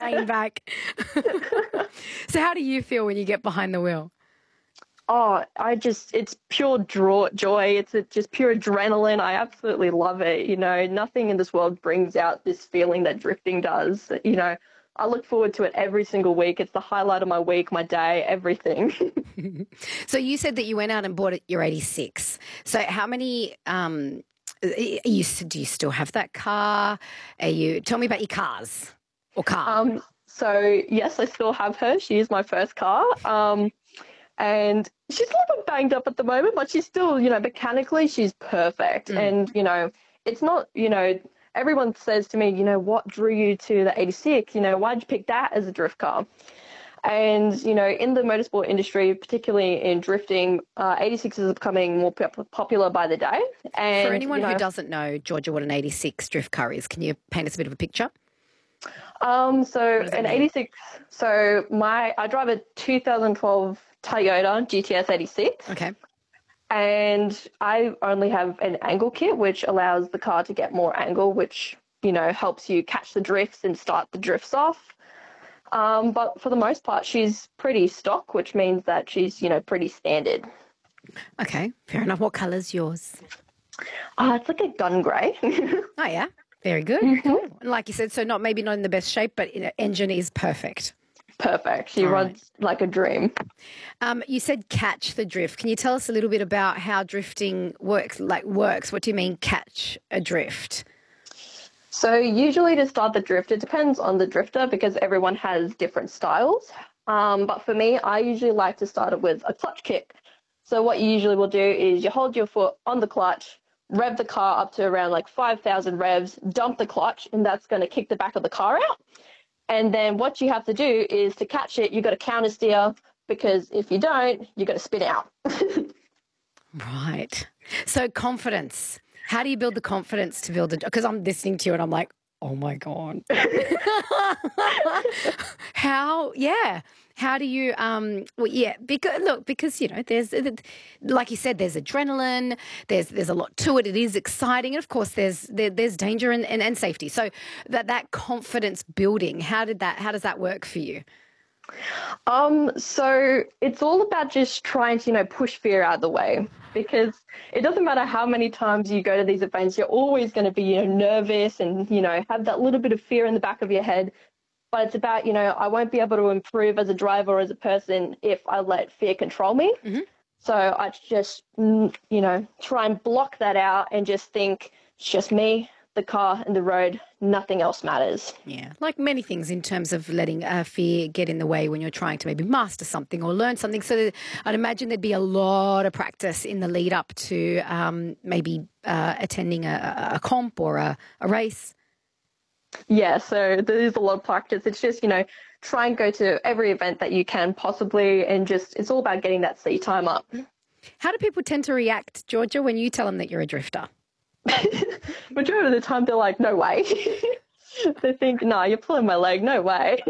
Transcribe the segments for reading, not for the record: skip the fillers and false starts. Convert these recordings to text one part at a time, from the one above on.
rein back. So how do you feel when you get behind the wheel? Oh, it's pure joy. It's just pure adrenaline. I absolutely love it. You know, nothing in this world brings out this feeling that drifting does. You know, I look forward to it every single week. It's the highlight of my week, my day, everything. So you said that you went out and bought your 86. So how many, do you still have that car? Tell me about your cars or car. So yes, I still have her. She is my first car. And she's a little bit banged up at the moment, but she's still, you know, mechanically, she's perfect. And, you know, it's not, you know, everyone says to me, you know, what drew you to the 86? You know, why'd you pick that as a drift car? And, you know, in the motorsport industry, particularly in drifting, 86s are becoming more popular by the day. And, For anyone you know, who doesn't know, Georgia, what an 86 drift car is, can you paint us a bit of a picture? So an 86, I drive a 2012 Toyota GTS 86. Okay. And I only have an angle kit, which allows the car to get more angle, which, you know, helps you catch the drifts and start the drifts off. But for the most part, she's pretty stock, which means that she's, you know, pretty standard. Okay, fair enough. What colour's yours? It's like a gun grey. Oh, yeah. Very good. Cool. And like you said, so maybe not in the best shape, but engine is perfect. Perfect. She runs like a dream. You said catch the drift. Can you tell us a little bit about how drifting works? What do you mean catch a drift? So usually to start the drift, it depends on the drifter because everyone has different styles. But for me, I usually like to start it with a clutch kick. So what you usually will do is you hold your foot on the clutch, rev the car up to around like 5,000 revs, dump the clutch, and that's going to kick the back of the car out. And then what you have to do is to catch it, you've got to counter steer because if you don't, you're going to spin out. Right. So confidence. How do you build the confidence to build it? Because I'm listening to you and I'm like, oh, my God. How do you, because, you know, there's, like you said, there's adrenaline, there's a lot to it. It is exciting. And, of course, there's danger and safety. So that confidence building, how does that work for you? So it's all about just trying to, you know, push fear out of the way because it doesn't matter how many times you go to these events, you're always going to be, you know, nervous and, you know, have that little bit of fear in the back of your head. But it's about, you know, I won't be able to improve as a driver or as a person if I let fear control me. Mm-hmm. So I just, you know, try and block that out and just think it's just me, the car and the road, nothing else matters. Yeah, like many things in terms of letting fear get in the way when you're trying to maybe master something or learn something. So I'd imagine there'd be a lot of practice in the lead up to maybe attending a comp or a race. Yeah, so there's a lot of practice. It's just, you know, try and go to every event that you can possibly and just it's all about getting that seat time up. How do people tend to react, Georgia, when you tell them that you're a drifter? Majority of the time they're like, no way. They think, no, you're pulling my leg, no way.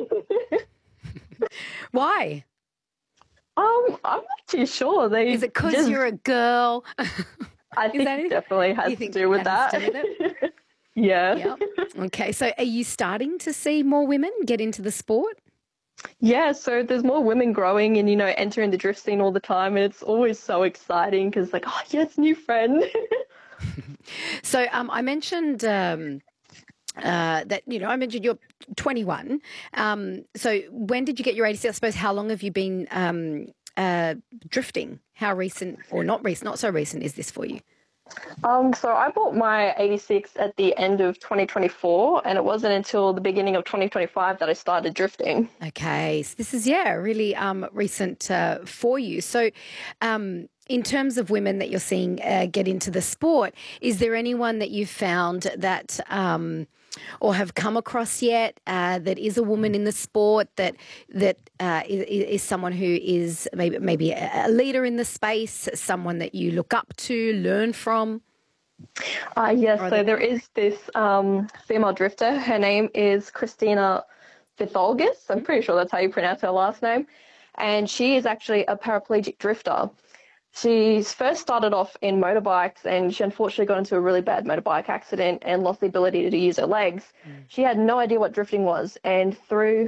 Why? I'm not too sure. Is it because you're a girl? I think it definitely has to do with that. Yeah. Yep. Okay, so are you starting to see more women get into the sport? Yeah, so there's more women growing and, you know, entering the drift scene all the time. And it's always so exciting because, like, oh, yes, new friend. So I mentioned that, you know, I mentioned you're 21. So when did you get your 86? I suppose how long have you been drifting? How recent or not so recent is this for you? So I bought my 86 at the end of 2024 and it wasn't until the beginning of 2025 that I started drifting. Okay, so this is, really recent for you. So in terms of women that you're seeing get into the sport, is there anyone that you've found that or have come across yet that is a woman in the sport that is someone who is maybe a leader in the space, someone that you look up to, learn from? Yes, so there is this female drifter. Her name is Christina Vitholgis. I'm pretty sure that's how you pronounce her last name. And she is actually a paraplegic drifter. She first started off in motorbikes and she unfortunately got into a really bad motorbike accident and lost the ability to use her legs. She had no idea what drifting was, and through